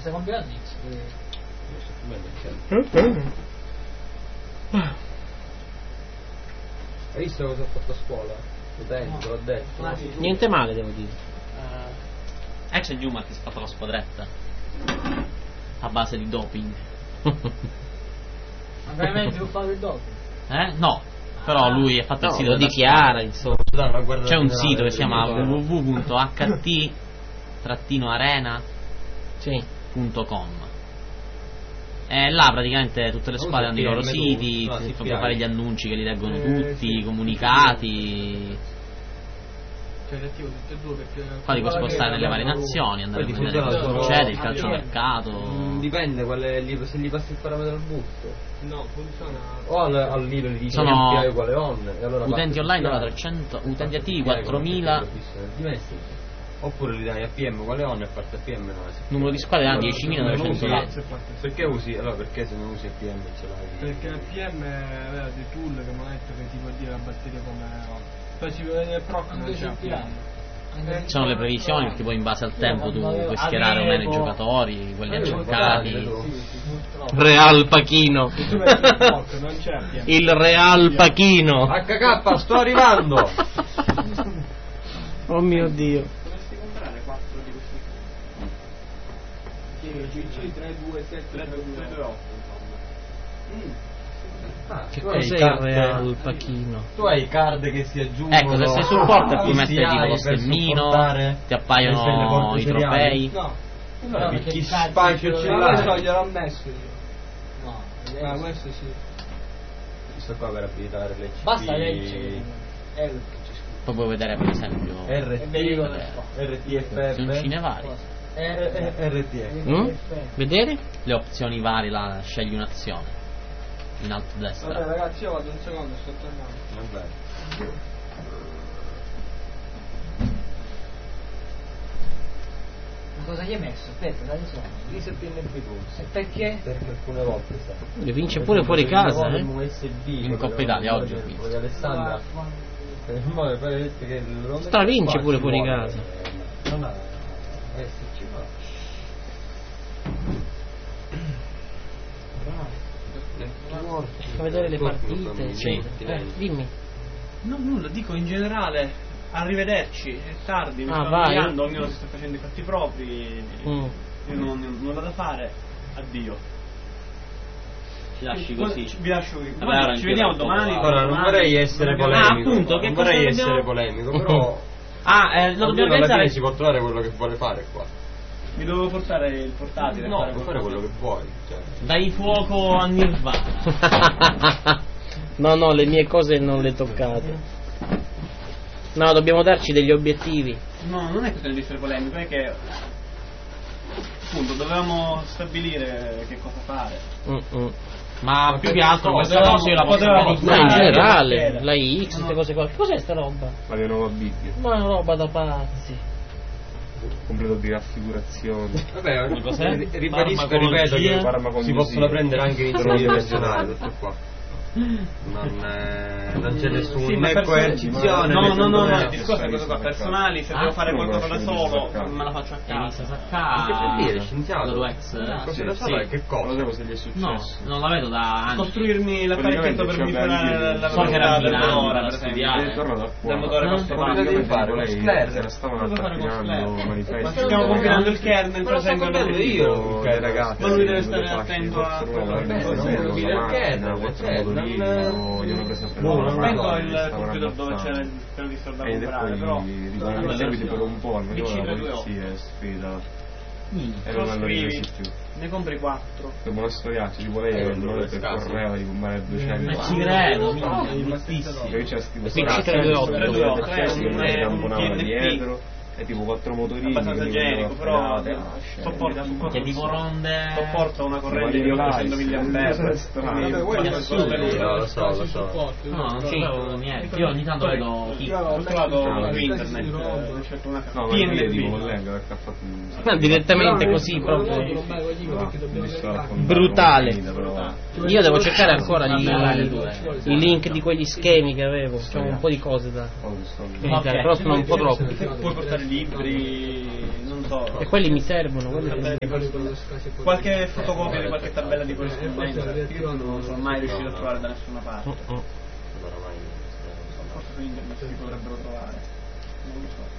stai comprando X. Hai visto cosa ho fatto a scuola? Utenti, l'ho detto. Niente male, devo dire. C'è Newman che si è fatto la squadretta a base di doping. Ma veramente non fate il dopo? No, però lui ha fatto il sito lo dichiara, insomma. C'è un sito che si chiama www.ht-arena.com e là praticamente tutte le squadre hanno i loro siti, si può fare gli annunci che li leggono tutti, i comunicati. Poi li puoi spostare nelle varie nazioni, andare a vedere cosa succede, il calciomercato. Dipende se gli passi il parametro al busto. No, funziona. O al libro gli dici Sono API uguale on, e allora utenti online 300, utenti attivi 4000, oppure gli dai APM uguale on e parte APM no. numero di squadre da 10.900. Perché usi? Allora perché se non usi APM ce l'hai? Perché APM aveva dei tool che mi hanno detto che ti può dire la batteria come. Poi si vede nel proc non c'è APM. Ci sono le previsioni perché poi in base al tempo tu puoi schierare o meno i giocatori, quelli accercati. Real Pachino. Non c'è APM. Il Real Pachino. HK, sto arrivando! Oh mio Dio. Dovresti comprare 4 di questi. GC 327 Che cos'è il Real Pachino? Tu hai card che si aggiungono. Ecco, se sei supporter puoi quanti mettere tipo hai lo per stemmino, supportare ti appaiono i trofei. No, Allora, chi cazzo spazio ce questo l'hai? gliel'ho messo io. No, Questo sì. Questo qua per abilitare le CP. basta legge. Poi puoi vedere per esempio RTFF. opzioni varie, RTF. Vedere? le opzioni varie là, scegli un'azione in alto a Vabbè destra. ragazzi, io vado un secondo, sto tornando. Vabbè. Ma cosa gli hai messo? Aspetta, dai sono. Reset PNP Tools. E perché? Perché alcune volte sa. Le vince pure fuori casa, USB, In Coppa Italia oggi ho visto. Di Alessandra. Stravince pure fuori casa. Non ha. Ci va. Fa vedere le partite. Sì. Dimmi. No, nulla, dico in generale, arrivederci, è tardi, mi Ah, sto vai. annoiando, ognuno si sta facendo i fatti propri, Mm. io non ho da fare, addio. Ci lasci così. Vi lascio qui. Vabbè, Ci vediamo domani. Ora non vorrei essere polemico. appunto, che non cosa vorrei dobbiamo- essere polemico, però Lo dobbiamo ognuno alla fine organizzare. si può trovare quello che vuole fare qua. Mi dovevo portare il portatile. No, fare puoi fare quello che vuoi. Cioè. Dai fuoco a Nirvana. No, le mie cose non le toccate. No, dobbiamo darci degli obiettivi. No, non è questione di essere polemico, è che appunto dovevamo stabilire che cosa fare. Ma più che altro questa cosa io la posso Ma in organizzare. generale, la X, queste cose qua. Cos'è sta roba? La mia nuova Bibbia, Ma è una roba da pazzi. completo di raffigurazioni. Vabbè, Cos'è? ribadisco e ripeto che Farmacologia. si possono prendere anche iniziative personali, tutto qua. Non c'è nessun Sì, ma né perso- coercizione. No, né il discorso è questo qua, personali, se devo fare qualcosa da solo, me la faccio a Inizia casa. a Ma che vuol dire, scienziato? Dodo X. Così da Sì. solo che Non lo cosa? so cosa gli è No, successo. non la vedo da anni. Costruirmi l'apparecchietto per misurare la So che era velocità del Milano, motore, per per esempio. studiare. È tornato a Del motore qua. costo Cosa devi fare? Con Scler? Stavano Cosa fare con attacchando Scler? manifesti. Stiamo compilando il kernel, Me per lo sto esempio. comprando io. Dei ragazzi, Ma lui deve due stare fasci, attento a fossero quello nuovi, che non fossero è nuovi, il la kernel, macchina, cioè, quattro motorini, non- gli hanno preso a No, prendere non la Spento mano, il stavano computer dove c'è ammazzando. il quello di sto da E comprare, però poi rimanendo seguiti per un po', almeno la BC228. polizia è sfida e lo non hanno scrivi, ripresi più. ne compri 4. Dopo una storiaccia, tipo lei il nome per correo di comprare 200. Ma ci credo, minchia, E bruttissimo. poi c'è scritto PC 328, è un tamponava PNP. dietro e tipo 4 motorini Abbastanza che generico, però sopporta Che tipo ronde. sopporta una corrente di 800 mAh. È strano. Lo so. No, non sapevo niente. Io ogni tanto vedo chi. Ho trovato su internet, ho scelto una No, ma io tipo PNP. collega perché ha fatto un Direttamente così proprio. brutale. Brutale. Io devo cercare ancora i link di quegli schemi che avevo. C'ho un po' di cose da iniziare, però sono un po' troppi. Puoi portare libri, non so. E quelli mi servono, quelli Qualche fotocopia di qualche tabella di corrispondenza, io non sono mai riuscito a trovare da nessuna parte. Forse su internet si potrebbero trovare, non lo so.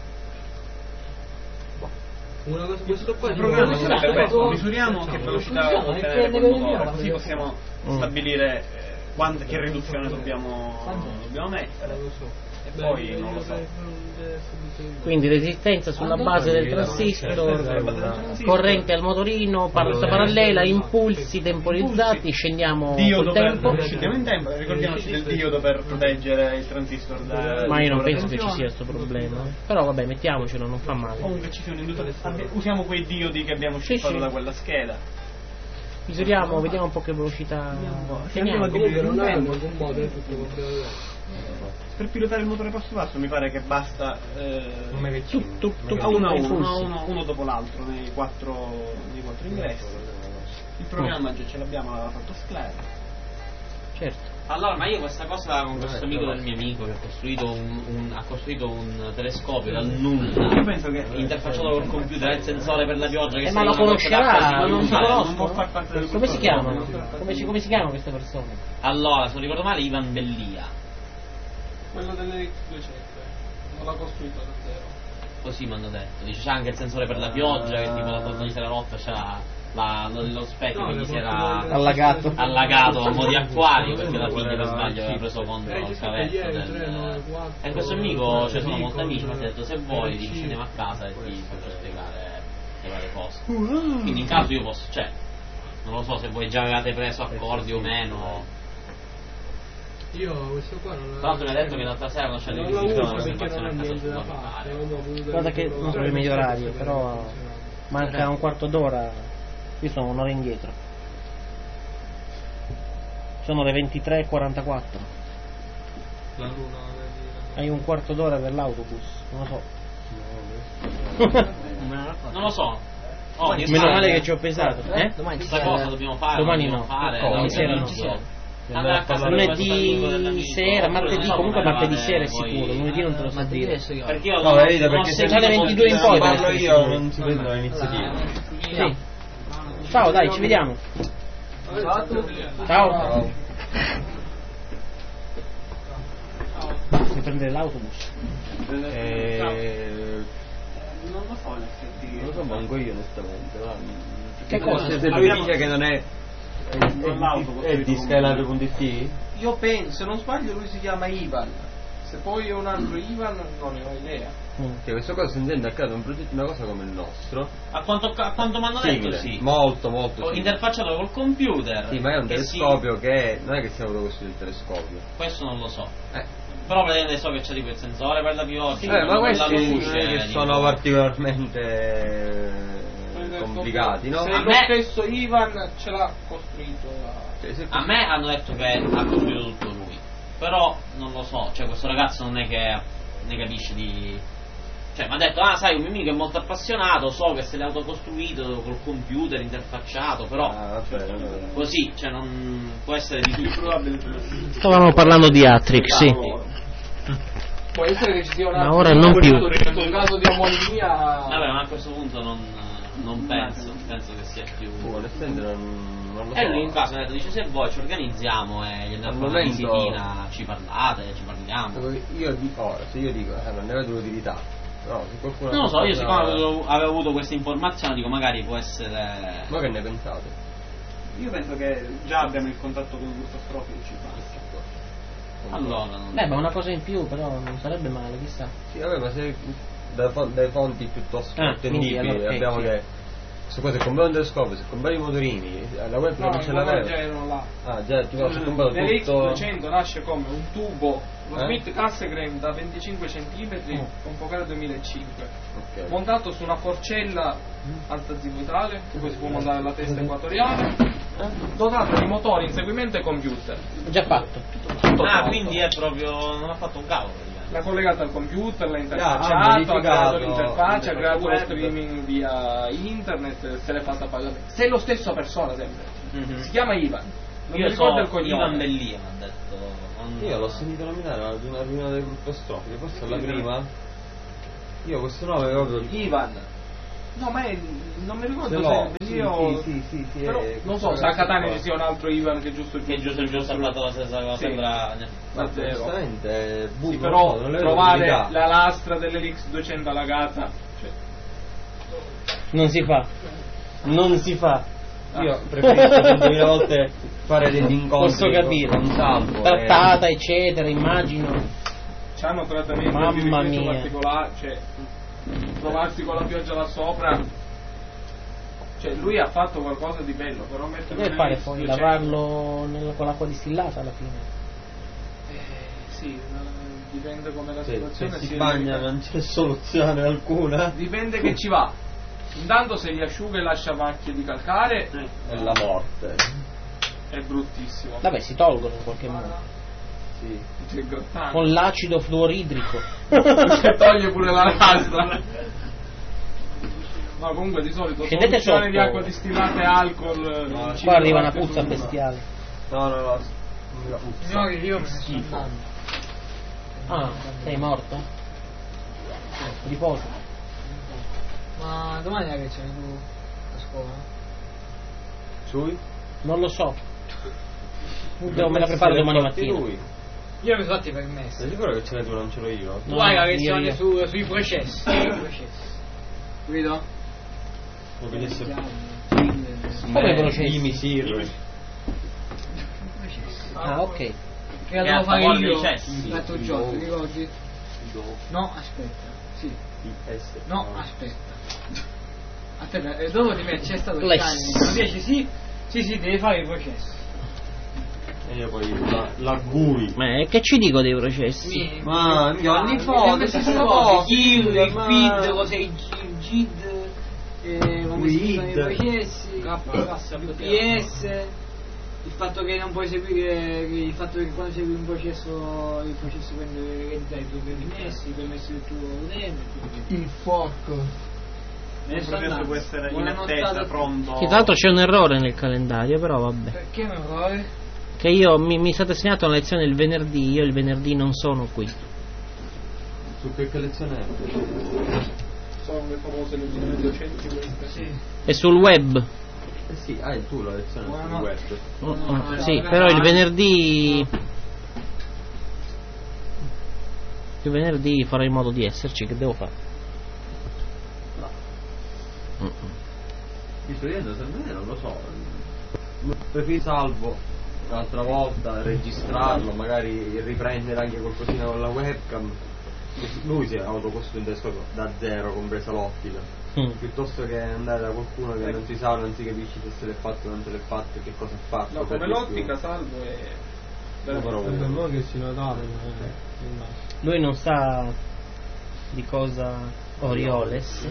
Una cosa, questo qua Il programma sarebbe questo: misuriamo che velocità ottenere col motore, così possiamo stabilire che riduzione dobbiamo mettere. E poi non lo so. Quindi resistenza sulla base del transistor, corrente al motorino, passa parallela, impulsi temporizzati, scendiamo col tempo. Scendiamo in tempo, ricordiamoci del diodo per proteggere il transistor da... Ma io non penso che ci sia questo problema. Però vabbè, mettiamocelo, non fa male. Comunque ci sia un induttore. Usiamo quei diodi che abbiamo scippato da quella scheda. Misuriamo, vediamo un po' che velocità. Andiamo a dividere un tempo. alcun modo è tutto completo. Per pilotare il motore passo passo mi pare che basta uno dopo l'altro nei quattro ingressi. Il programma già ce l'abbiamo, l'aveva fatto Scler. Certo. Allora, ma io questa cosa con questo amico del mio amico che ha costruito un telescopio dal nulla, Io penso che interfacciato col computer, il sensore per la pioggia che Ma lo conoscerà, non si non può conoscono. far parte del Come si gruppo. chiamano? Come si chiamano queste persone? Allora, se non ricordo male, Ivan Bellia. Quello delle X200 non l'ha costruito da zero. Così mi hanno detto. Dice c'ha anche il sensore per la pioggia, che tipo la cosa gli si era rotta, c'ha lo specchio che gli si era allagato a mo' di acquario, perché la figlia per sbaglio aveva preso contro il cavetto del... E questo amico, cioè sono molti amici, mi ha detto se vuoi dici andiamo a casa e ti faccio spiegare le varie cose. Quindi in caso io posso, cioè, non lo so se voi già avevate preso accordi o meno. Io questo qua non Tra l'altro mi ha detto che l'altra sera non c'è non di lo una uso perché presentazione non a ha casa niente da sua, fare. mi pare. Guarda che non so il meglio orario, però manca un quarto d'ora. Io sono un'ora indietro. Sono le 23:44. La luna Hai un quarto d'ora per l'autobus, non lo so. Non lo so. Oh, Meno male che ci ho pensato. Questa cosa dobbiamo fare. Domani dobbiamo no. fare. Domani sera no. Andare a casa del Lunedì sera, martedì, comunque martedì sera è sicuro, lunedì non te lo so dire. Perché io No, vedi, perché se dalle 22 in poi parlo deve essere io sicuro. non si prendono l'iniziativa. Sì. Ciao, dai, ci vediamo. Ciao. Devi prendere l'autobus. Non lo so in effetti. Non lo so manco io onestamente. Che cosa? Se lui dice che non è di Skylab.it? Io penso, se non sbaglio lui si chiama Ivan. Se poi è un altro Ivan non ne ho idea. Che questo cosa si intende a caso un progetto, una cosa come il nostro. A quanto mi hanno detto Simile, sì. molto simile. Interfacciato col computer. Sì, ma è un che telescopio che non è che sia avuto questo il telescopio. Questo non lo so. Però praticamente so che c'è tipo il sensore per la pioggia. Ma per la questi luce, che tipo- sono particolarmente complicati, no? Se A lo me- stesso Ivan ce l'ha costruito. A me hanno detto che ha costruito tutto lui. Però non lo so, cioè questo ragazzo non è che ne capisce di... Cioè mi ha detto, sai, un mio amico è molto appassionato, so che se l'ha autocostruito col computer interfacciato, però vabbè. così, cioè non può essere di tutto. Stavamo parlando di Atrix, sì. Può essere che ci sia un Ma altro ora non più. in caso di amonia. Vabbè, ma a questo punto non penso che sia più... Onestamente non lo so. E lui in caso mi ha detto, dice se vuoi ci organizziamo e gli andiamo a fare una visitina, ci parlate, ci parliamo. Io dico ora, se io dico non ne vedo l'utilità, però se qualcuno... Non lo so, io siccome avevo avuto questa informazione dico magari può essere... Ma che ne pensate? Io penso che già abbiamo il contatto con il gruppo Strofi ci Allora non... Ma una cosa in più, però non sarebbe male, chissà. Sì, vabbè, ma se dai fonti piuttosto quindi attendibili allora, abbiamo sì. che se comprare un telescopio, se comprare i motorini, la web No, non ce l'avevo. già erano là. Già, tipo, se comprato tutto... L'X200 nasce come un tubo, lo Eh? Smith Cassegrain da 25 cm con focale 2005, Ok. montato su una forcella alta azimuthale, che poi si può montare alla testa equatoriale, dotato di motori, inseguimento e computer. Già fatto. Tutto pronto. quindi è proprio... non ha fatto un cavolo praticamente. L'ha collegata al computer, l'ha ha interfacciato, ha creato modificato l'interfaccia, ha creato lo web. streaming via internet, se l'è fatta pagare. Se è lo stesso persona sempre. Si chiama Ivan. Non mi Io ricordo so il cognome. Ivan Bellia mi ha detto. Io l'ho sentito nominare ad una riunione del gruppo Strofi, forse la prima. Io questo nome proprio... Ivan. No, ma non mi ricordo se io... Sì, però, non so se a Catania ci sia un altro Ivan che giusto ha fatto la stessa cosa. Sembra giustamente sì, però trovare la lastra dell'Elix 200 alla gata, cioè. Non si fa. Io preferisco 100.000 volte fare degli incontri. Posso capire. Con Salvo trattata eccetera, immagino. C'hanno trattamenti Mamma mia, particolari, cioè trovarsi con la pioggia là sopra, cioè lui ha fatto qualcosa di bello, però deve fare poi lavarlo con l'acqua distillata alla fine. Sì, dipende come la situazione si bagna, non c'è soluzione alcuna, dipende che ci va. Intanto se li asciuga e lascia macchie di calcare è la morte, è bruttissimo. Vabbè, si tolgono in qualche modo. Sì. Con l'acido fluoridrico che toglie pure la lastra. No, comunque di solito scendete sotto di acqua distillata e alcol. Qua arriva una puzza bestiale. No. Signori, io mi schifo. Sei morto? Riposo. Ma domani che c'è tu a scuola? Sui? Non lo so. Me la preparo domani mattina. Io mi sono fatti permessi. Sei sicuro che ce l'hai tu, non ce l'ho io? Tu hai la lezione sui processi. Capito? Come processi? Misir. Ok. Che devo fare io l'altro giorno, ti ricordi? No, aspetta. Sì. No, aspetta. Aspetta, dopo di me c'è stato il anni. Dici sì, devi fare i processi. E io poi la GUI. Ma che ci dico dei processi? Ma anni fa, il feed, cos'è il GID, come si fanno i processi, PS, il fatto che non puoi seguire, il fatto che quando segui un processo, il processo prende l'eredità dei tuoi permessi, i permessi del tuo utente, il fork. Il processo può essere in attesa, pronto. Che tra l'altro c'è un errore nel calendario, però vabbè. Perché un errore? Che io mi è stata assegnata una lezione il venerdì, io il venerdì non sono qui. Su che lezione è? Sono le famose lezioni docenti queste. Sì. È sul web. Sì, hai tu la lezione sul web. Sì, però il venerdì farò in modo di esserci, che devo fare? Io sto dicendo, se me non lo so. Preferisco Salvo un'altra volta, registrarlo, magari riprendere anche qualcosina con la webcam. Lui si è autocostruito da zero, compresa l'ottica, piuttosto che andare da qualcuno che non si sa, non si capisce se l'è fatto o non se l'è fatto, che cosa ha fatto. No, come l'ottica Salvo è però che si notava. Lui non sa di cosa Orioles.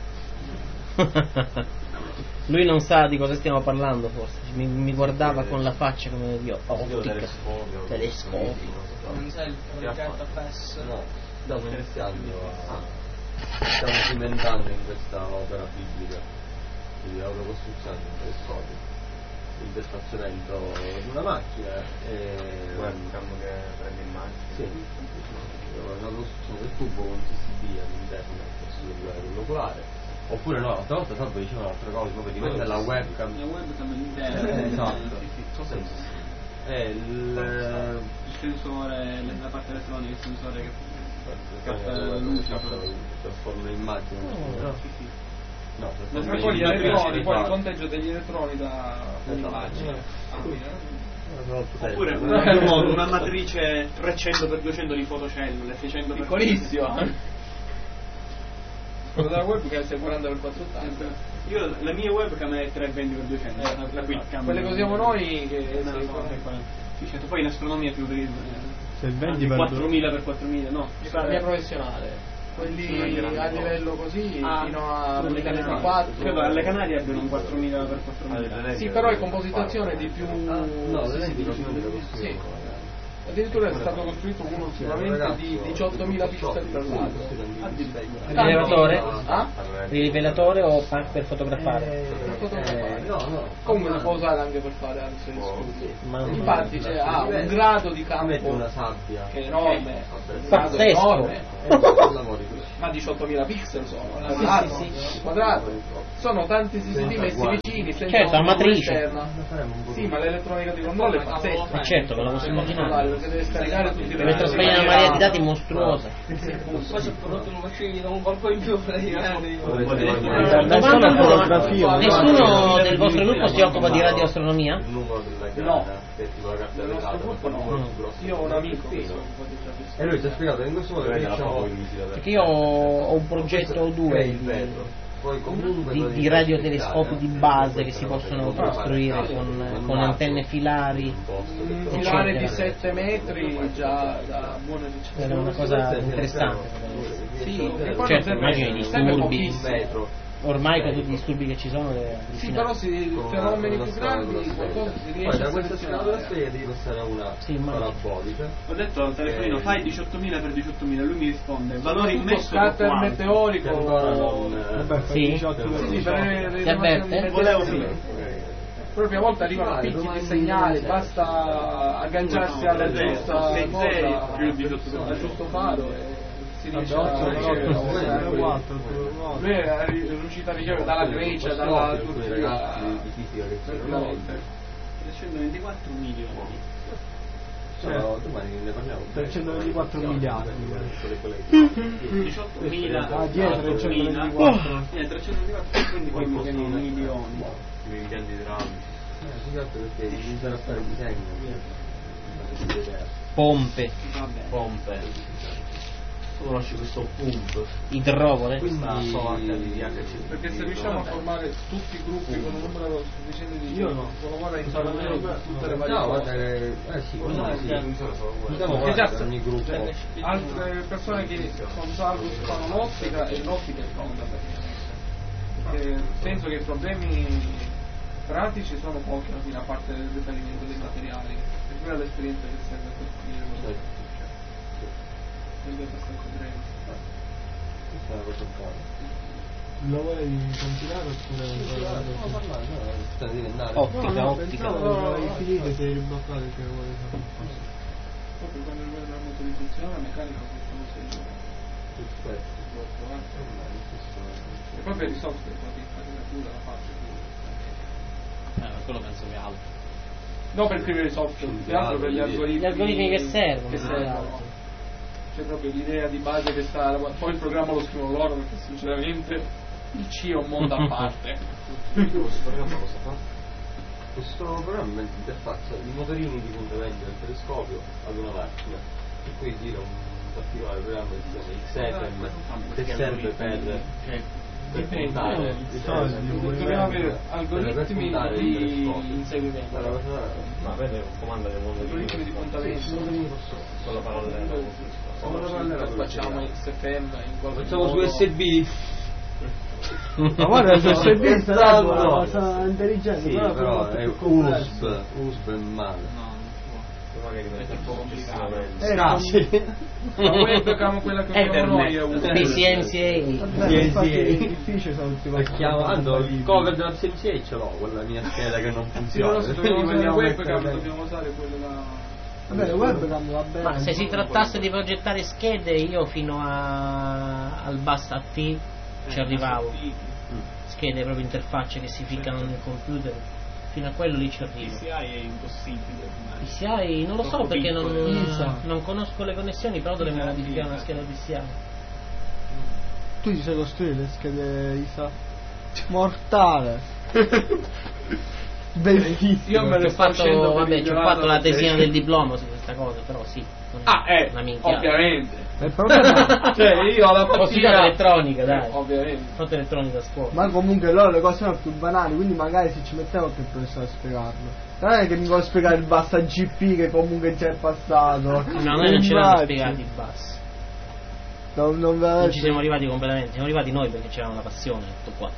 Lui non sa di cosa stiamo parlando, forse mi guardava con la faccia come io, ottica, telescopio. Non sai il progetto FES? No, stiamo iniziando stiamo cimentando in questa opera biblica di autocostruzione di un telescopio, il destazionamento di una macchina e webcam che prende immagini. Sì, una costruzione del tubo con CCD all'interno sull'oculare. Oppure no, l'altra volta Salvo diceva un'altra cosa, proprio di mettere la webcam. La webcam all'interno. Esatto. È il sensore, la parte elettronica, il sensore che capta la luce, trasforma l'immagine. No, e poi gli elettroni, poi il conteggio degli elettroni da un'immagine. Oppure una matrice 300x200 di fotocellule, 600 piccolissimo. Quello della webcam è 40x480. Io la mia webcam è 320x200, la quickcam. Quelle che usiamo noi che poi in astronomia più utilizzo 4000x4000, no, la mia professionale. Quelli a livello così fino a Policanesi 4. Credo alle Canarie abbiano un 4000x4000. Sì, però è composizione di più. No, sì. Addirittura è stato costruito uno ultimamente di 18.000 pixel per lato. Rivelatore? Rivelatore o per fotografare? Per fotografare. Comunque si può usare anche per fare altri studi. Infatti ha un grado di campo una sabbia che è enorme. Pazzesco. ma 18.000 pixel sono, quadrato. Sono tanti CCD messi vicini, senza certo, a matrice. esterna. Sì, ma l'elettronica di controllo è pazzesca. Certo, me lo posso immaginare. Perché deve scaricare tutti i Deve trasferire una marea di dati mostruosa. Poi c'è prodotto un macchino da un colpo in più praticamente. Nessuno del vostro gruppo si occupa di radioastronomia? No, il nostro gruppo no. Io ho un amico che e lui ti ha spiegato in questo modo Perché io ho un progetto o due di radiotelescopi di base che si possono costruire con antenne filari, un filare di 7 metri già da buone ricezioni. È una cosa interessante. Sì, certo, immagino i disturbi. Ormai con tutti i disturbi che ci sono sì, però fenomeni più grandi qualcosa si riesce da a questa selezionare. spiega devi passare a una parabolica. Ho detto al telefonino fai 18.000 per 18.000, lui mi risponde valore immesso scatter meteorico sì, ti avverte? Volevo proprio a volte arrivano picchi di segnali, basta agganciarsi alla giusta cosa, al giusto faro e si riesce a ricevere. Lui è riuscito a ricevere dalla Grecia, dalla Turchia, 324 milioni. Domani ne parliamo. 324 miliardi. 18.000 dietro 324. 324, quindi poi milioni. Miliardi di rami. Perché iniziano a fare disegno. Pompe. Conosci questo pump Idrovore. perché se riusciamo a formare tutti i gruppi con un numero sufficiente di gente, guarda in parallelo tutte le varie cose. Diciamo che ogni gruppo Altre persone che con Salvo fanno l'ottica e l'ottica è pronta perché penso che i problemi pratici sono pochi alla fine, a parte il dettagliamento dei materiali, e quella è l'esperienza che serve per finire questo. È abbastanza breve. questa è una cosa buona. Lo volevi continuare oppure No, parlare, sta diventando Ottica. Hai finito, sei ribloccato che vuoi fare. Proprio quando riguarda la motorizzazione, la meccanica possono essere e poi per i software proprio infarinatura la faccio quello penso che è altro. no per scrivere i software più altro per gli algoritmi che servono, c'è proprio l'idea di base che sta poi il programma lo scrivono loro perché sinceramente il C è un mondo a parte. Questo programma cosa fa? Questo programma interfaccia i motorini di puntamento del telescopio ad una macchina e poi gira un particolare programma che si chiama XFM che serve per puntare dobbiamo avere algoritmi di inseguimento, algoritmi di puntamento con la parallela facciamo XFM in qualche facciamo su modo. USB. Ma guarda, se sei sarebbe una cosa intelligente, sì, però è USB è male. È troppo complicato. La webcam quella che abbiamo noi è un PCNCA. difficile sono tutti il cover della CMCA ce l'ho, quella mia scheda che non funziona. Se dobbiamo usare la webcam dobbiamo usare quella. Vabbè, webcam va bene. Ma se si trattasse di progettare schede, io fino al bus AT ci arrivavo. Schede proprio interfacce che si ficcano nel computer. Fino a quello lì ci arrivo. PCI è impossibile. PCI non lo so perché non conosco le connessioni, però dovremmo modificare una scheda PCI. Tu ti sai costruire le schede ISA? Mortale. Bellissimo. Io me le Ci ho fatto la tesina del diploma su questa cosa, però sì. Una minchia. Ovviamente. Il problema Cioè io alla ho studiato elettronica, dai. Ovviamente. Ho fatto elettronica a scuola. ma comunque loro le cose sono più banali, quindi magari se ci metteva qualche professore a spiegarlo. Non è che mi vuole spiegare il basta GP che comunque c'è passato. No, noi non ce l'hanno spiegato il bus. Non ci siamo arrivati completamente, siamo arrivati noi perché c'era una passione, tutto qua.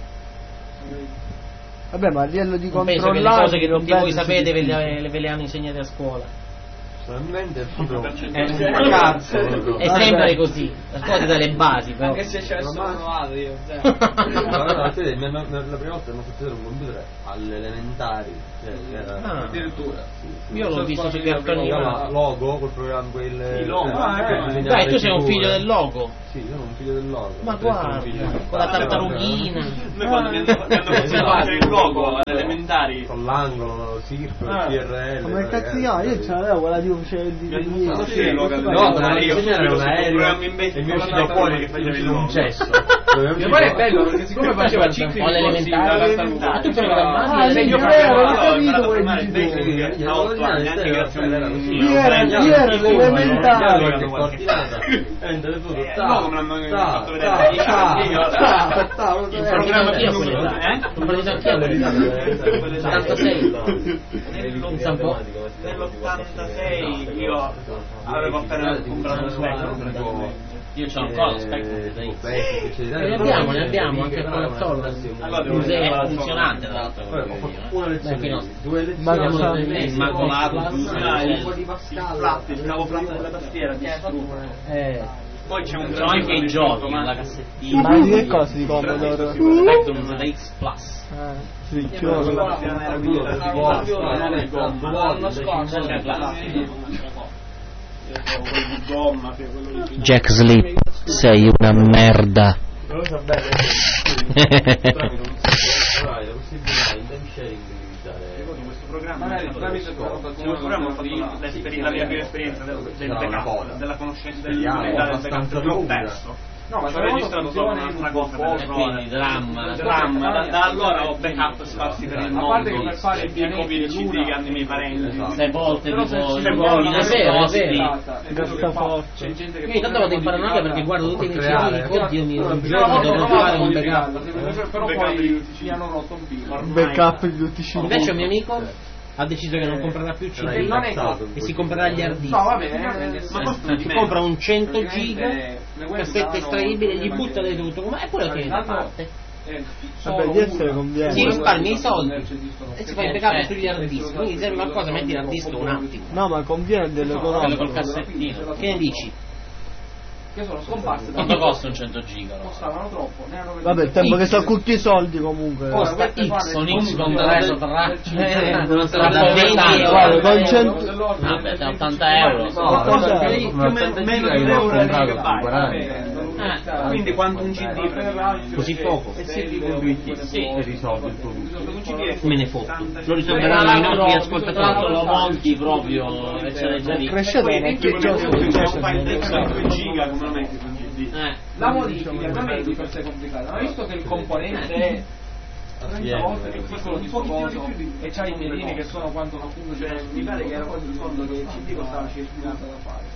Vabbè, ma a livello di Non penso che le cose che tutti voi sapete ve le hanno insegnate a scuola. personalmente è proprio cazzo. È sempre così, la cosa dalle basi, però. Anche se c'è solo provato io. la prima volta mi ho fatto vedere un computer alle elementari, addirittura. Io l'ho visto sui cartoni. Logo, quel programma, Dai, tu sei un figlio del logo. Sì, io sono un figlio del logo. Ma guarda, con la tartarughina. Noi quando mi hanno fatto il logo alle elementari con l'angolo, SIRP, CRL. Come cazzo io c'avevo quella di un no, era un aereo e mi è uscito fuori che faceva un cesso. Mio padre è bello perché siccome faceva cicli all'elementare, ma tu programmavi? Io avevo capito io ero l'elementare. Il programma che io ho preso anch'io nell'86 io avevo appena comprato un Spectrum. Io c'ho ancora lo Spectrum. Ne abbiamo anche con la Zolla. Museo funzionante tra l'altro. Una lezione, due lezioni. Il macolato, un po' di Pascal, il cavo flash della tastiera distrutto. Poi c'è anche i giochi, la cassettina. Ma di che cosa di Commodore? Spectrum ZX Plus. Sì, Jack Sleep, sei una merda. Questo programma ho fatto la mia prima esperienza del backup, della conoscenza del backup più perso. No, ma ci ho registrato solo un'altra cosa per quindi dramma. Da allora ho backup sparsi per il mondo. A parte che per fare il copie di CD che hanno i miei parenti. 6 volte tipo è vero. C'è gente che io tanto vado a imparare anche perché guardo tutti i miei CD. Oddio mio, un giorno devo fare un backup. Però poi mi hanno rotto un pilo. Backup di tutti i CD. Invece un mio amico ha deciso che non comprerà più CD e si comprerà gli hard disk. No, va bene, si compra un 100 giga cassetta estraibile, gli butta dentro tutto e poi lo tiene da parte. Vabbè, di essere conviene. Si risparmia i soldi e si fa il backup sugli hard disk. Quindi serve qualcosa, metti l'hard disk un attimo. No, ma conviene dell'economico. Quello col cassettino. Che ne dici? Che sono scomparse. Quanto costa un 100 giga? Costavano troppo. Vabbè, il tempo che sono tutti i soldi comunque. Costa X, con X contereso tra non sarà da 20 euro. Vabbè, da 80 euro. Meno di un euro quindi quanto un CD così poco? Sì, risolve il tutto. Me ne foto. Lo risolveranno i nostri ascoltatori. Lo monti proprio e ce l'hai già lì. Crescete giga come lo metti su un CD? La modifica non è di per sé complicata, ma visto che il componente è 30 volte più piccolo di suo coso e c'ha i piedini che sono quanto appunto, cioè mi pare che era quasi il fondo che il CD costava circa da fare.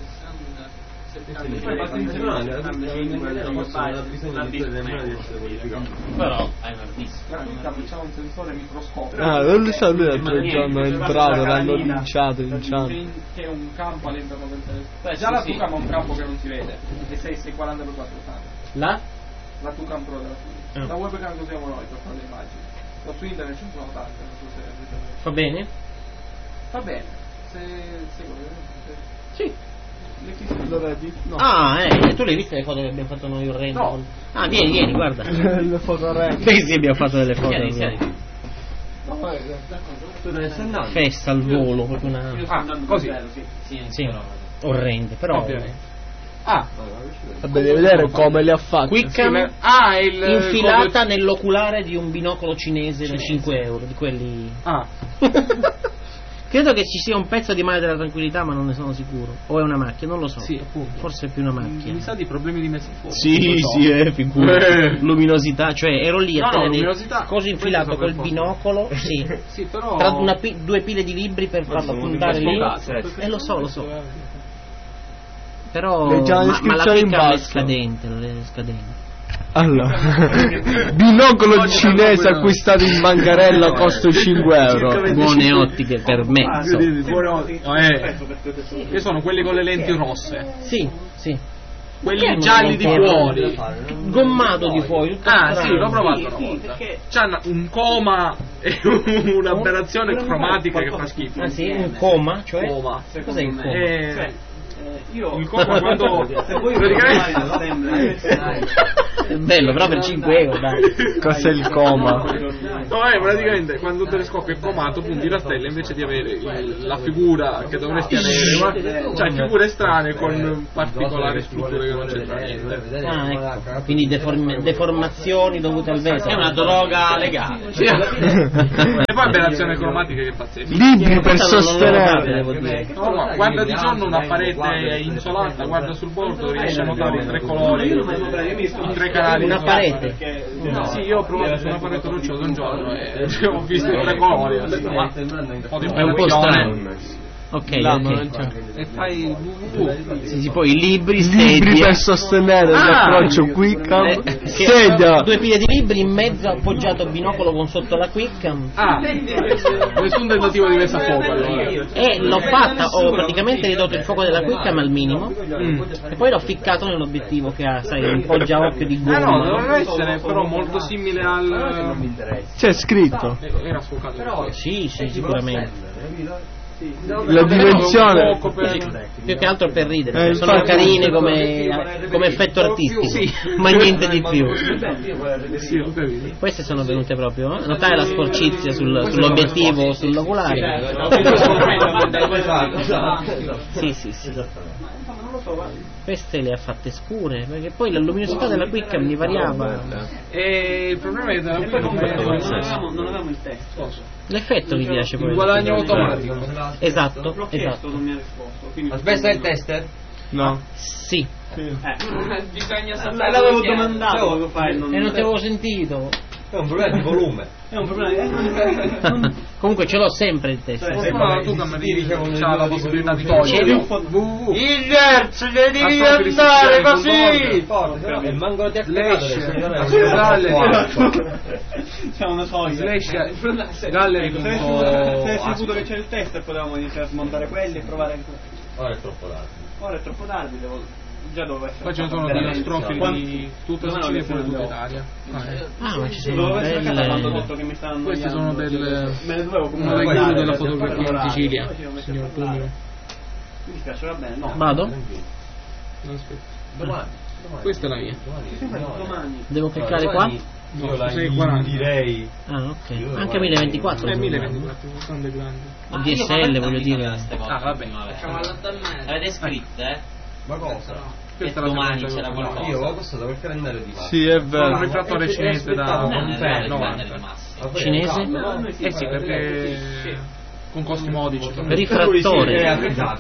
Però hai un hard disk. C'è un sensore microscopico. Non lo so, lui l'altro giorno è entrato, l'hanno linciato. Che è un campo all'interno del telefono. Già la Tucam ha un campo che non si vede, e 640x480. La Tucam Pro della Tucam. La webcam che usiamo noi per fare le immagini. Ma su internet ce ne sono tante, non so se va bene? Va bene. Sì. Lo vedi? No. Tu le hai viste le foto che abbiamo fatto noi orrende? No. Vieni, guarda. Le foto orrende. Sì, abbiamo fatto delle foto. Festa al volo, proprio una. Così. Sì. Orrende, però. Vabbè, devi vedere come le ha fatte. Quickcam infilata nell'oculare di un binocolo cinese da 5 euro, di quelli. Credo che ci sia un pezzo di mare della tranquillità, ma non ne sono sicuro. O è una macchia, non lo so. Sì, appunto. Forse è più una macchia. Mi sa di problemi di messa a fuoco. Sì, figura. Luminosità, cioè ero lì a tenere coso infilato col binocolo, sì, però tra due pile di libri per farlo puntare lì. Lo so. Però ma la Quickcam è scadente. Allora, binocolo cinese acquistato in bancarella costa 5 euro. Buone ottiche per me. Io sono quelli con le lenti rosse. Sì. quelli gialli di fuori, gommato di fuori. Sì, l'ho provato. C'hanno un coma e un'aberrazione cromatica che fa schifo. Ah sì, un coma? Cioè? Coma. Cos'è il coma? Il coma quando praticamente è bello, però per 5 euro, dai. Cos'è il coma? No, praticamente quando il telescopio è comato punti la stella invece di avere la figura che dovresti avere, cioè figure strane con particolari strutture che non c'entra niente. Ecco. Quindi deformazioni dovute al vetro. È una droga legale. Sì. E poi aberrazione cromatica che è pazzesca. Libri per sostenere. No, guarda di giorno una parete insolata, guarda sul bordo, riesci a notare i 3 colori, i 3 canali. Una parete? Sì, io ho provato su una parete rocciosa un giorno e ho visto i 3 colori. È un po' strano. Ok. E fai sì, poi i libri per sostenere l'approccio Quickcam. Sedia. 2 pile di libri in mezzo appoggiato binocolo con sotto la Quickcam. Nessun tentativo di messa a fuoco allora. E l'ho fatta, ho praticamente ridotto il fuoco della Quickcam al minimo e poi l'ho ficcato nell'obiettivo che ha, sai, un poggiaocchio di gomma. No, dovrebbe essere però molto simile al... C'è scritto. Era sfocato. Sì, sicuramente. La dimensione più che altro per ridere, sono carine come effetto artistico, ma niente di più. Queste sono venute proprio, notare la sporcizia sull'obiettivo, sull'oculare. Sì. Queste le ha fatte scure, perché poi la luminosità della Quickcam mi variava. E il problema è che non avevamo il testo. L'effetto mi piace poi. Il guadagno automatico. Esatto. Non mi ha risposto. Aspetta, il tester? No. Sì. Bisogna sapere. L'avevo domandato e non ti avevo sentito. È un problema di volume. È un problema. Comunque ce l'ho sempre il testo. Tu c'ha la possibilità di togliere. Il terzo devi andare così. E manco ti C'è una soglia. Gallery se hai saputo che c'è il test potevamo iniziare a smontare quelli e provare. Ora è troppo tardi. Già doveva essere. Poi ce ne sono delle astrofili di tutta Sicilia e pure tutta Italia. Ma ci sono queste sono me le dovevo comunque della fotografia in Sicilia, signor Plumio. Mi dispiace, va bene, no. Vado? Domani. Questa è la mia. Domani. Devo cliccare qua? Io la direi. Ah, ok. Anche 1024. È 1024, grande. DSL voglio dire. Va bene. Avete scritte? Ma cosa? Questa domani c'era qualcosa. Io ho passato per calendario di massa. Sì, è vero. Un ritrattore cinese da cinese? Sì, perché con costi modici. Rifrattore.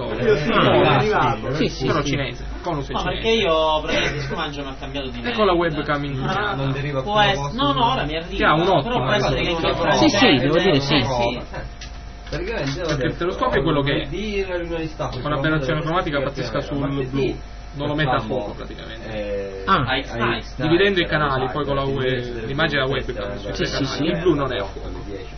Sì. Però cinese. Conus è cinese. Perché io praticamente Scumangio mi ha cambiato di e con la webcam in non deriva può essere. No, ora mi arriva. Che ha un 8. Però può essere che Sì, devo dire sì. Perché il telescopio è quello che è con aberrazione cromatica pazzesca sul blu, non lo mette a fuoco praticamente. Dividendo i canali poi con l'immagine della webcam, il blu non è a fuoco.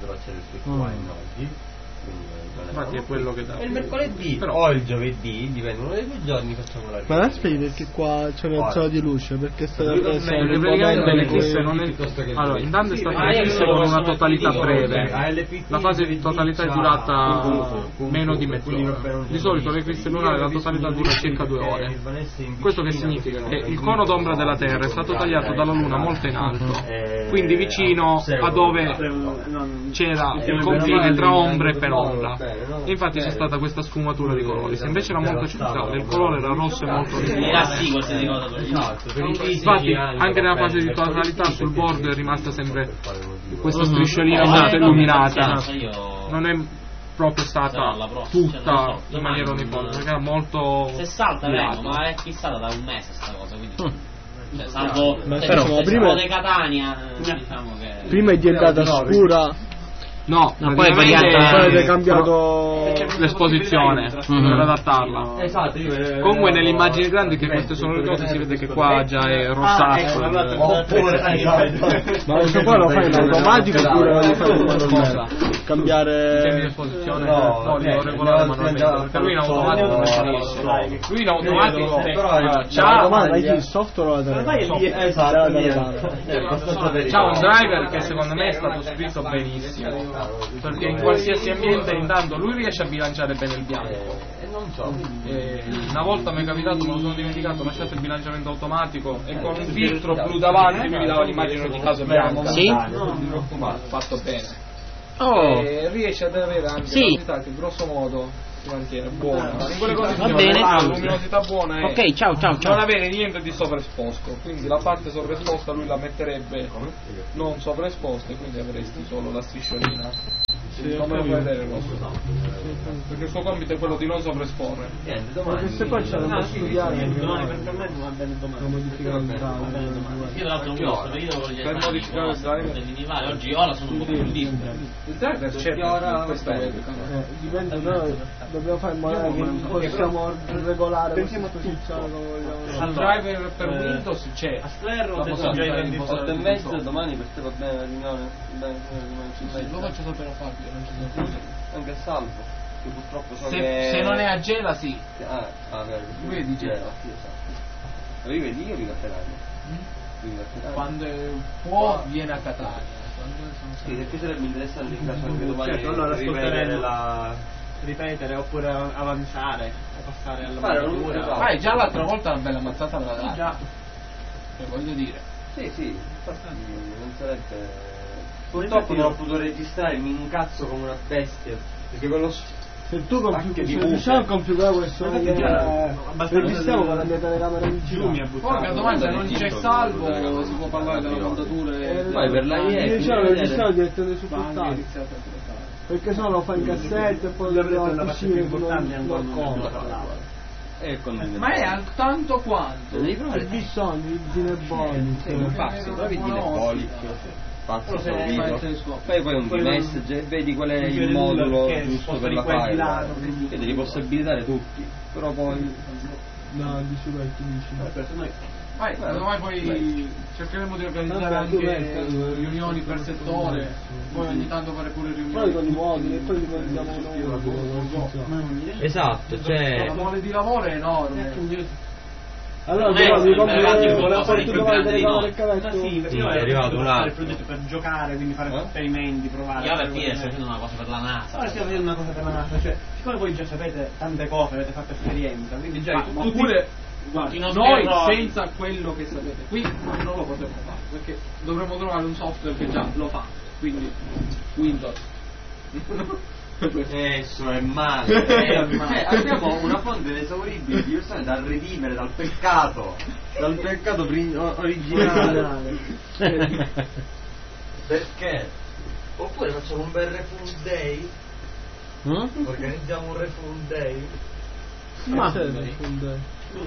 Infatti è quello che dà. E il mercoledì o il giovedì, dipendono dai 2 giorni, facciamo la Ma aspetta, perché qua c'è una zona di luce, perché sta praticamente l'eclisse non è. Allora, intanto è stata un'eclisse con una totalità breve. La fase di totalità è durata meno di mezz'ora. Di solito l'eclisse lunare la totalità dura circa 2 ore. Questo che significa? Che il cono d'ombra della Terra è stato tagliato dalla Luna molto in alto, quindi vicino a dove c'era il confine tra ombra e penombra. E infatti c'è stata questa sfumatura di colori. Se invece era molto centrale, il colore era rosso e molto infatti anche nella fase di totalità sul bordo è rimasta sempre questa strisciolina molto illuminata. Non è proprio stata tutta in maniera uniforme, perché era molto. Se salta vengo, ma è fissata da un mese sta cosa, quindi salvo prima di Catania, diciamo che prima è diventata scura. No, poi è cambiato l'esposizione per adattarla. Esatto, comunque nelle immagini grandi che queste sono le cose si vede che qua già è rosato. Ma questo qua lo fai in automatico oppure lo fai in manuale? cambiare tempi di esposizione, no, devo regolare manualmente, perché lui in automatico non finisce. Lui in automatico ma il software o la c'ha un driver che secondo me è stato scritto benissimo, perché in qualsiasi ambiente intanto lui riesce a bilanciare bene il bianco. Non so. Una volta mi è capitato, me lo sono dimenticato, ho lasciato il bilanciamento automatico e con un filtro blu davanti lui mi dava l'immagine di caso bianca. Sì? Non ti preoccupare, fatto bene. Oh. Riesce ad avere anche sì. la luminosità che grosso modo si mantiene buona. In quelle cose va bene. la luminosità buona è ok, ciao. non avere niente di sovraesposto, quindi la parte sovraesposta lui la metterebbe non sovraesposta e quindi avresti solo la strisciolina. Come lo puoi vedere il nostro perché il suo compito è quello di non sovraesporre. Perché se poi c'è da studiare domani per permettere va bene domani. Modificare il Io tra l'altro non posso, perché io devo per modificare il driver oggi ora sono un po' più libero. Il driver c'è questa dipende, noi dobbiamo fare in modo che possiamo regolare questa posizione come vogliamo. Il driver per Windows c'è a Slerro la già i 8:30 domani per te va bene la riunione? Lo faccio sapere a Fabio, non ci sono problemi. Anche a Salvo, che purtroppo so se non è a Gela sì. Lui è di Gela, sì, esatto. Lui vedi, io vivo a Catania. Quando può viene a Catania. Sì, perché sarebbe interessante in caso anche domani ripetere oppure avanzare, passare alla Ma già l'altra volta una bella mazzata me la dà. Già. Voglio dire. Sì, infatti non sarebbe. Purtroppo non ho potuto registrare, mi incazzo come una bestia. Perché quello se tu riusciamo a configurare questo registriamo con la mia telecamera vicino. Poi domani se non c'è salvo si può parlare della montatura poi per la lo registriamo direttamente su portale. Perché se no lo fa in cassetta e poi lo devo cucire con ma è tanto quanto il bisogno di Dinebolic provi Dinebolic fai poi un message e vedi qual è il modulo giusto per la file che devi possibilitare tutti, però poi no, dici vai, tu dici domani poi cercheremo di organizzare anche riunioni per settore, poi ogni tanto fare pure riunioni poi con i moduli e poi li prendiamo noi. Esatto, cioè la mole di lavoro è enorme. Allora volevo fare tutto quanto il cavetto. Io è arrivato un progetto per giocare, quindi fare esperimenti, provare. Io alla fine sto facendo una cosa per la NASA. Ora stiamo facendo una cosa per la NASA, cioè siccome voi già sapete tante cose, avete fatto esperienza, quindi già oppure noi senza quello che sapete qui non lo potremo fare, perché dovremmo trovare un software che già lo fa, quindi Windows. Esso è male. Abbiamo una fonte esauribile di persone da redimere dal peccato originale. Perché? Oppure facciamo un bel refund day? Organizziamo un refund day? Ma refund day?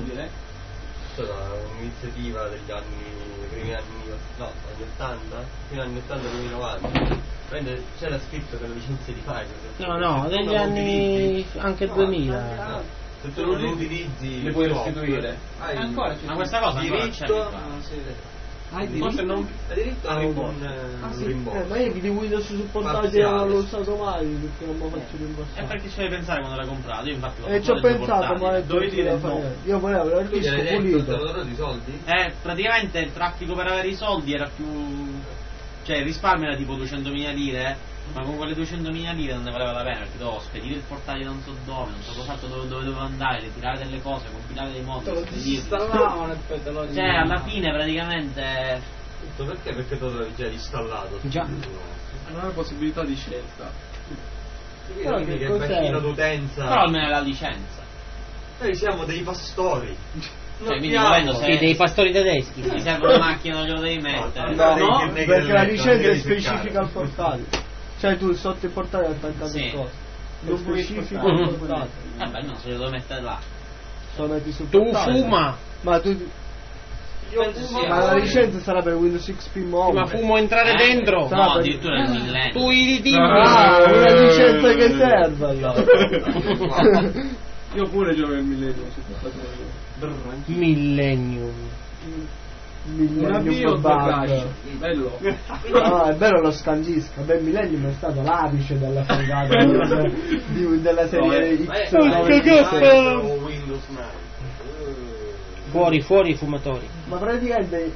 Un'iniziativa degli primi anni 80, fino agli anni 80 e 90. C'era scritto che le licenze di file no, degli anni anche 2000 se tu non lo utilizzi le puoi restituire ancora ma questa cosa diritto forse non diritto a un rimborso ma io di Windows supportati non l'ho usato mai perché non mi faccio rimborsare perché ci devi pensare quando l'hai comprato io infatti ci ho pensato ma dovevi dire no io volevo il disco pulito di soldi? Praticamente il traffico per avere i soldi era più cioè il risparmio era tipo 200.000 lire ma con quelle 200.000 lire non ne valeva la pena perché dovevo spedire il portale non so dove non so cosa dove dovevo andare ritirare delle cose compilare dei moduli cioè alla fine praticamente perché te lo avevi già installato già non hai possibilità di scelta quindi che bacino d'utenza però almeno la licenza noi siamo dei pastori dei pastori tedeschi ti serve una macchina non glielo devi mettere no perché la licenza è specifica al portale cioè tu sotto il portale hai attaccato il coso lo specifico al portale vabbè no se lo devo mettere là lo metti sul tu portale fuma ma tu ma la licenza sarà per Windows XP Mobile ma fumo entrare dentro no addirittura nel millennio tu i una licenza che serve allora io pure gioco il Millennium Millennium Millennium avvio Bug. bello. No, è vero lo scangisca. Beh, Millennium è stato l'apice della fregata della serie X. Windows 9. Fuori i fumatori. Ma praticamente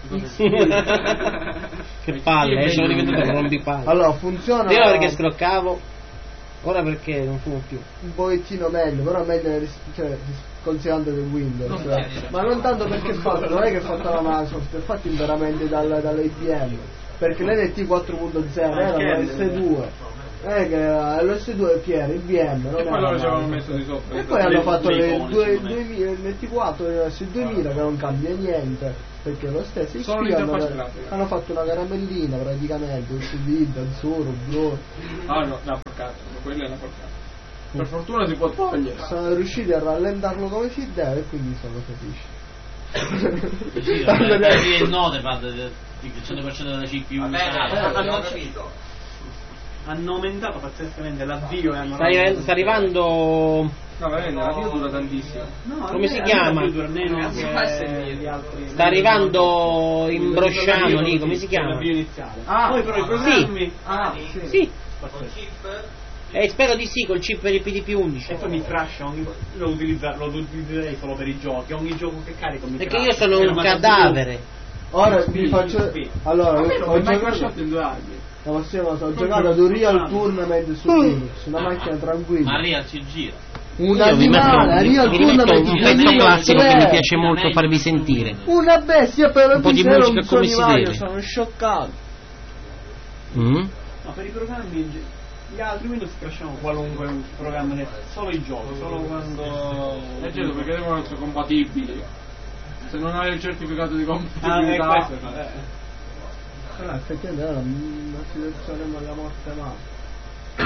Che palle, sono diventato un rompipalle. allora funziona Prima perché scroccavo, ora perché non fumo più. un pochettino meglio, però meglio considerando del Windows. Ma non tanto perché è fatto, non è che è fatta la Microsoft, è fatto interamente dall'IBM. Perché l'NT 4.0 era l'S2. Che l'S2 chi era? IBM, non E poi loro ci avevano messo di sopra. e poi hanno fatto il NT4 su 2000 che non cambia niente, perché lo stesso Solo XP l'interfaccia grafica. hanno fatto una caramellina praticamente, su Vid, Azzurro, blu. Ah no, una porcata, quella è una porcata. Per fortuna si può togliere. Sono riusciti a rallentarlo come si deve e quindi sono capisci. Il note il 100% della CPU. Hanno capito. Hanno aumentato pazzescamente l'avvio e hanno Sta arrivando. No, veramente, la vita dura tantissimo. Come si chiama? Sta arrivando in Brosciano lì, come si chiama? L'avvio iniziale. Poi però i programmi. Sì. E spero di sì, col chip per il PDP-11. E poi mi crasha lo utilizzerei solo per i giochi. Ogni gioco che carico mi Perché io sono un cadavere. Ora vi faccio. Allora, ho mai giocato. crashato in 2 anni. La prossima volta ho giocato ad un Real Tournament su Linux, una macchina tranquilla. Ma Real si gira. Un Io vi animale, Real metto un Tournament pezzo classico che mi 2003. piace molto farvi sentire. Una bestia per Un po' di musica come si deve. Sono scioccato. Ma per i programmi gli altri Windows crashano qualunque programma, solo i giochi, solo quando. Certo, perché devono essere compatibili. Se non hai il certificato di compatibilità. Però effettivamente era una situazione alla morte male.